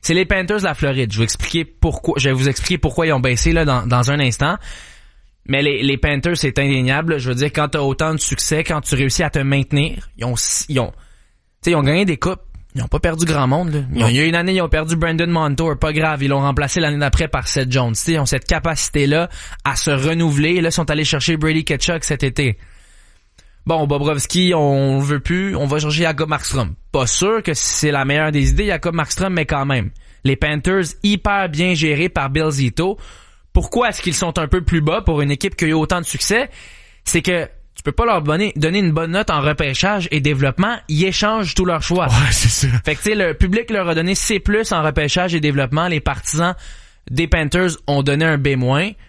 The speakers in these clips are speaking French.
C'est les Panthers de la Floride. Je vais vous expliquer pourquoi ils ont baissé là dans un instant. Mais les Panthers, c'est indéniable. Je veux dire, quand t'as autant de succès, quand tu réussis à te maintenir, ils ont gagné des coupes. Ils ont pas perdu grand monde, là. Il y a une année, ils ont perdu Brandon Montour. Pas grave. Ils l'ont remplacé l'année d'après par Seth Jones. T'sais, ils ont cette capacité-là à se renouveler. Là, ils sont allés chercher Brady Tkachuk cet été. Bon, Bobrovsky, on veut plus. On va chercher Jakob Markstrom. Pas sûr que c'est la meilleure des idées, Jakob Markstrom, mais quand même. Les Panthers, hyper bien gérés par Bill Zito. Pourquoi est-ce qu'ils sont un peu plus bas pour une équipe qui a eu autant de succès? C'est que tu peux pas leur donner une bonne note en repêchage et développement. Ils échangent tous leurs choix. Ouais, c'est ça. Fait que tu sais, le public leur a donné C+ en repêchage et développement. Les partisans des Panthers ont donné un B-.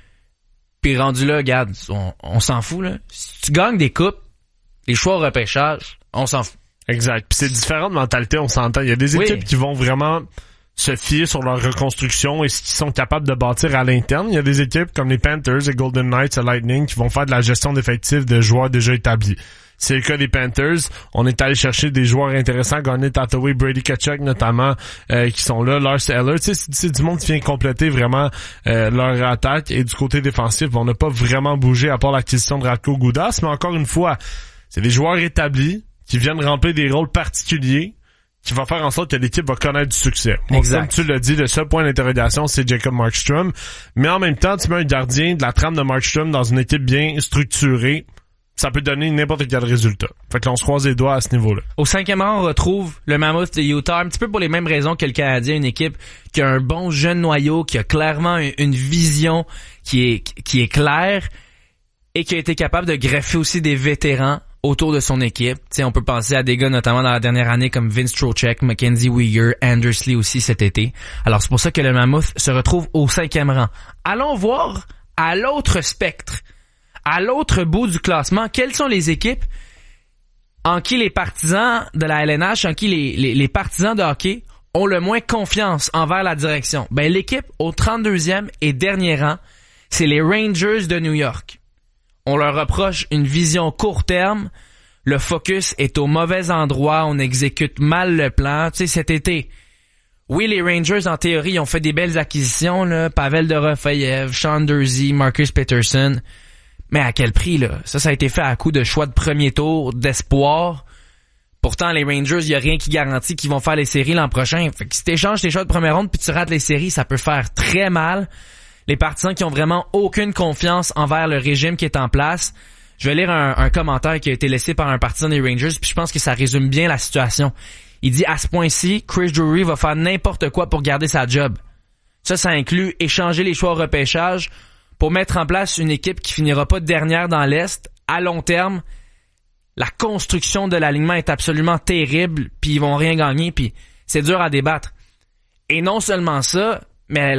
Puis rendu là, regarde, on s'en fout, là. Si tu gagnes des coupes, les choix au repêchage, on s'en fout. Exact. Puis c'est différent de mentalité, on s'entend. Il y a des équipes qui vont vraiment se fier sur leur reconstruction et ce qu'ils sont capables de bâtir à l'interne. Il y a des équipes comme les Panthers, les Golden Knights, le Lightning qui vont faire de la gestion d'effectifs de joueurs déjà établis. C'est le cas des Panthers. On est allé chercher des joueurs intéressants, Garnet Hathaway, Brady Tkachuk notamment, qui sont là, Lars Eller. Tu sais, c'est du monde qui vient compléter vraiment leur attaque. Et du côté défensif, on n'a pas vraiment bougé à part l'acquisition de Radko Gudas. Mais encore une fois, c'est des joueurs établis qui viennent remplir des rôles particuliers qui va faire en sorte que l'équipe va connaître du succès. Donc, comme tu l'as dit, le seul point d'interrogation, c'est Jacob Markstrom. Mais en même temps, tu mets un gardien de la trame de Markstrom dans une équipe bien structurée, ça peut donner n'importe quel résultat. Fait que là, on se croise les doigts à ce niveau-là. Au 5e rang, on retrouve le Mammoth de Utah, un petit peu pour les mêmes raisons que le Canadien, une équipe qui a un bon jeune noyau, qui a clairement une vision qui est claire et qui a été capable de greffer aussi des vétérans autour de son équipe. T'sais, on peut penser à des gars notamment dans la dernière année comme Vince Trocheck, Mackenzie Weegar, Anders Lee aussi cet été. Alors c'est pour ça que le Mammoth se retrouve au 5e rang. Allons voir à l'autre spectre, à l'autre bout du classement, quelles sont les équipes en qui les partisans de la LNH, en qui les partisans de hockey ont le moins confiance envers la direction. Ben l'équipe au 32e et dernier rang, c'est les Rangers de New York. On leur reproche une vision court terme. Le focus est au mauvais endroit. On exécute mal le plan. Tu sais, cet été, oui, les Rangers, en théorie, ont fait des belles acquisitions, là. Pavel Dorofeyev, Sean Durzi, Marcus Pettersson. Mais à quel prix, là? Ça a été fait à coup de choix de premier tour, d'espoir. Pourtant, les Rangers, il y a rien qui garantit qu'ils vont faire les séries l'an prochain. Fait que si t'échanges tes choix de première ronde puis tu rates les séries, ça peut faire très mal. Les partisans qui ont vraiment aucune confiance envers le régime qui est en place. Je vais lire un commentaire qui a été laissé par un partisan des Rangers, puis je pense que ça résume bien la situation. Il dit, à ce point-ci, Chris Drury va faire n'importe quoi pour garder sa job. Ça inclut échanger les choix au repêchage pour mettre en place une équipe qui finira pas dernière dans l'Est. À long terme, la construction de l'alignement est absolument terrible, puis ils vont rien gagner, puis c'est dur à débattre. Et non seulement ça, mais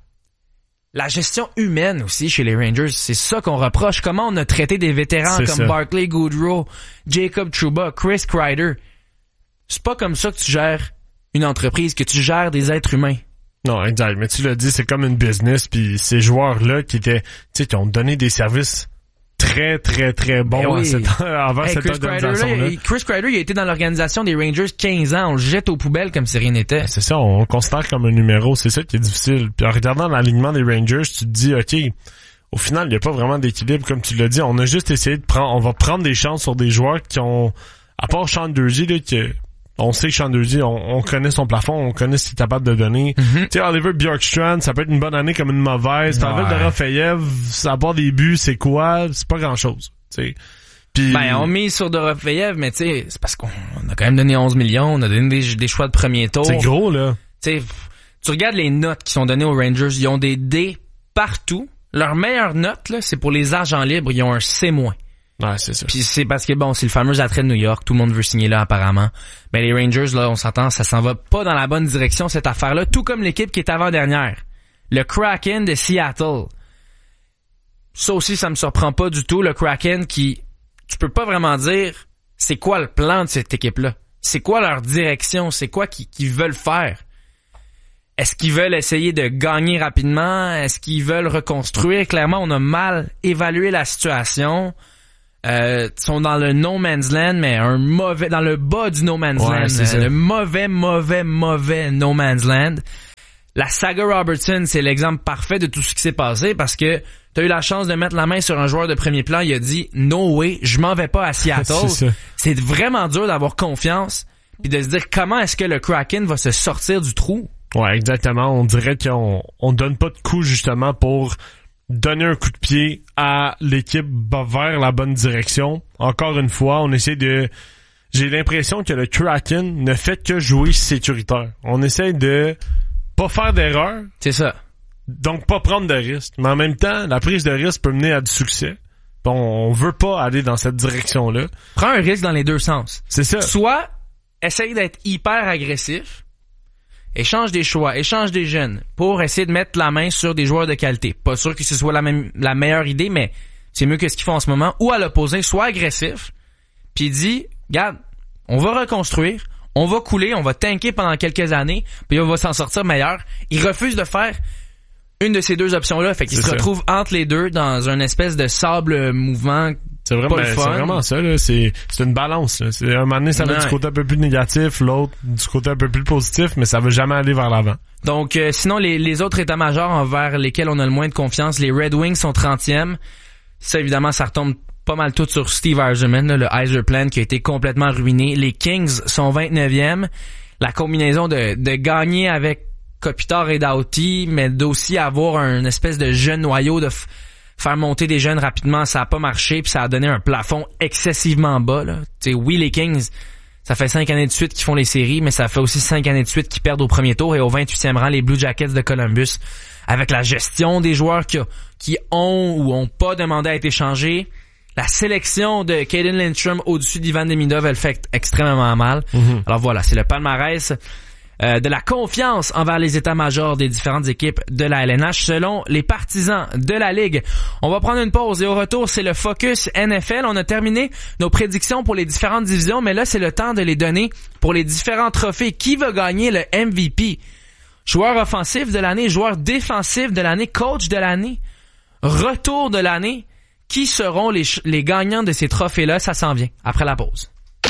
la gestion humaine aussi chez les Rangers, c'est ça qu'on reproche. Comment on a traité des vétérans comme Barclay Goodrow, Jacob Trouba, Chris Kreider. C'est pas comme ça que tu gères une entreprise, que tu gères des êtres humains. Non, exact. Mais tu l'as dit, c'est comme une business. Puis ces joueurs-là qui ont donné des services très, très, très bons avant cette organisation-là. Chris Kreider, il a été dans l'organisation des Rangers 15 ans. On le jette aux poubelles comme si rien n'était. C'est ça, on le considère comme un numéro. C'est ça qui est difficile. Puis en regardant l'alignement des Rangers, tu te dis, OK, au final, il n'y a pas vraiment d'équilibre, comme tu l'as dit. On a juste essayé on va prendre des chances sur des joueurs qui ont, à part Sean Durzi, là, on sait que Sean Durzi, on connaît son plafond, on connaît ce qu'il est capable de donner. Tu sais, Oliver Bjorkstrand, ça peut être une bonne année comme une mauvaise. Pavel Dorofeyev, ça a pas des buts, c'est quoi? C'est pas grand-chose, tu sais. Puis on mise sur Dorofeyev, mais tu sais, c'est parce qu'on a quand même donné 11 millions, on a donné des choix de premier tour. C'est gros, là. Tu sais, tu regardes les notes qui sont données aux Rangers, ils ont des D partout. Leur meilleure note, là, c'est pour les agents libres, ils ont un C-. Ouais, c'est ça. Puis c'est parce que c'est le fameux attrait de New York, tout le monde veut signer là apparemment. Mais les Rangers là, on s'entend, ça s'en va pas dans la bonne direction cette affaire-là, tout comme l'équipe qui est avant-dernière, le Kraken de Seattle. Ça aussi ça me surprend pas du tout, le Kraken qui tu peux pas vraiment dire c'est quoi le plan de cette équipe-là. C'est quoi leur direction, c'est quoi qu'ils veulent faire. Est-ce qu'ils veulent essayer de gagner rapidement, est-ce qu'ils veulent reconstruire? Clairement, on a mal évalué la situation. Sont dans le no man's land, mais dans le bas du no man's land. C'est le mauvais no man's land. La saga Robertson, c'est l'exemple parfait de tout ce qui s'est passé parce que t'as eu la chance de mettre la main sur un joueur de premier plan, il a dit « No way, je m'en vais pas à Seattle. » C'est vraiment dur d'avoir confiance puis de se dire comment est-ce que le Kraken va se sortir du trou. Ouais, exactement. On dirait qu'on donne pas de coup justement pour donner un coup de pied à l'équipe vers la bonne direction. Encore une fois, on essaie de... J'ai l'impression que le Kraken ne fait que jouer sécuritaire. On essaie de pas faire d'erreur. C'est ça. Donc, pas prendre de risques. Mais en même temps, la prise de risque peut mener à du succès. On veut pas aller dans cette direction-là. Prends un risque dans les deux sens. C'est ça. Soit, essaye d'être hyper agressif, échange des choix, échange des jeunes pour essayer de mettre la main sur des joueurs de qualité. Pas sûr que ce soit la meilleure idée, mais c'est mieux que ce qu'ils font en ce moment. Ou à l'opposé, sois agressif, puis dis, regarde, on va reconstruire, on va couler, on va tanker pendant quelques années, puis on va s'en sortir meilleur. Il refuse de faire une de ces deux options-là, fait qu'il se retrouve entre les deux dans une espèce de sable mouvant. C'est vraiment ça, là. C'est une balance, là. Un moment donné, ça va du côté un peu plus négatif, l'autre du côté un peu plus positif, mais ça veut jamais aller vers l'avant. Donc, sinon, les autres états-majors envers lesquels on a le moins de confiance, les Red Wings sont 30e. Ça, évidemment, ça retombe pas mal tout sur Steve Yzerman, là, le Yzerplan qui a été complètement ruiné. Les Kings sont 29e. La combinaison de gagner avec Kopitar et Doughty, mais d'aussi avoir un espèce de jeune noyau, de faire monter des jeunes rapidement, ça a pas marché, puis ça a donné un plafond excessivement bas, là. T'sais, oui, les Kings, ça fait 5 années de suite qu'ils font les séries, mais ça fait aussi 5 années de suite qu'ils perdent au premier tour, et au 28e rang, les Blue Jackets de Columbus, avec la gestion des joueurs qui ont ou ont pas demandé à être échangés. La sélection de Caden Lindstrom au-dessus d'Ivan Demidov, elle fait extrêmement mal. Mm-hmm. Alors voilà, c'est le palmarès de la confiance envers les états-majors des différentes équipes de la LNH selon les partisans de la Ligue. On va prendre une pause et au retour, c'est le Focus NFL. On a terminé nos prédictions pour les différentes divisions, mais là, c'est le temps de les donner pour les différents trophées. Qui va gagner le MVP? Joueur offensif de l'année, joueur défensif de l'année, coach de l'année, retour de l'année. Qui seront les gagnants de ces trophées-là? Ça s'en vient après la pause.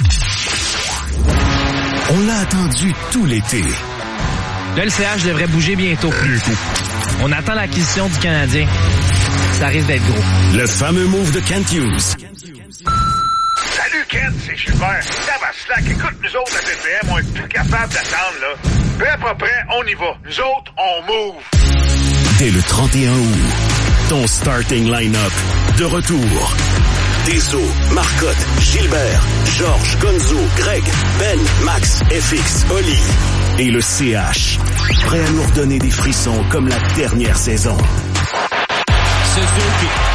On l'a attendu tout l'été. Le LCH devrait bouger bientôt. On attend l'acquisition du Canadien. Ça risque d'être gros. Le fameux move de Kent Hughes. Salut Kent, c'est Gilbert. Tabarnak, écoute, nous autres à TPM, on est plus capable d'attendre, là. Prêt, pas prêt, on y va. Nous autres, on move. Dès le 31 août, ton starting line-up de retour. Deso, Marcotte, Gilbert, Georges, Gonzo, Greg, Ben, Max, FX, Oli et le CH. Prêt à nous redonner des frissons comme la dernière saison. Suzuki.